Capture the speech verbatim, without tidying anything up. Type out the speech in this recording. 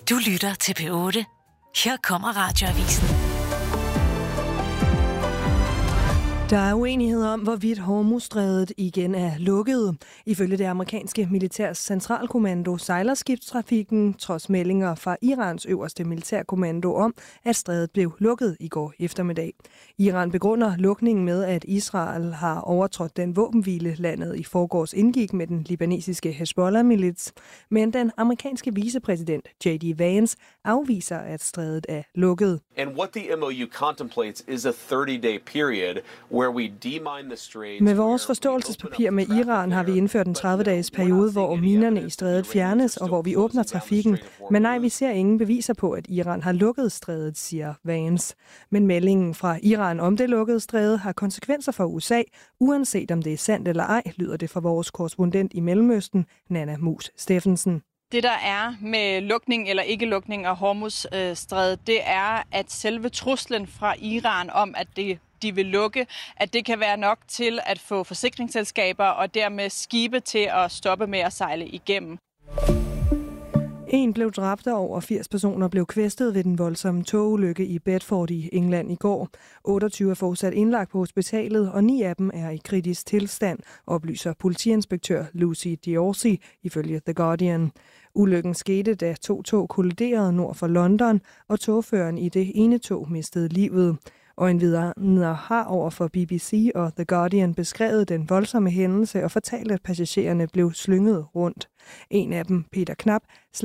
Du lytter til P otte. Her kommer Radioavisen. Der er uenighed om, hvorvidt Hormuzstrædet igen er lukket. Ifølge det amerikanske militærs centralkommando sejler skibstrafikken trods meldinger fra Irans øverste militærkommando om, at strædet blev lukket i går eftermiddag. Iran begrunder lukningen med, at Israel har overtrådt den våbenhvile, landet i forgårs indgik med den libanesiske Hezbollah-milits. Men den amerikanske vicepræsident J D Vance afviser, at strædet er lukket. And what the M O U contemplates is a thirty-day period Med vores forståelsespapir med Iran har vi indført en tredive-dages periode, hvor minerne i strædet fjernes, og hvor vi åbner trafikken. Men nej, vi ser ingen beviser på, at Iran har lukket strædet, siger Vance. Men meldingen fra Iran om det lukkede stræde har konsekvenser for U S A, uanset om det er sandt eller ej, lyder det fra vores korrespondent i Mellemøsten, Nana Mus Steffensen. Det, der er med lukning eller ikke lukning af Hormuzstrædet, det er, at selve truslen fra Iran om, at det de vil lukke, at det kan være nok til at få forsikringsselskaber og dermed skibe til at stoppe med at sejle igennem. En blev dræbt, og over firs personer blev kvæstet ved den voldsomme togulykke i Bedford i England i går. otteogtyve er fortsat indlagt på hospitalet, og ni af dem er i kritisk tilstand, oplyser politiinspektør Lucy Diorsi ifølge The Guardian. Ulykken skete, da to tog kolliderede nord for London, og togføreren i det ene tog mistede livet. Og en vidner har over for B B C og The Guardian beskrevet den voldsomme hændelse og fortalt, at passagererne blev slynget rundt. En af dem, Peter Knap,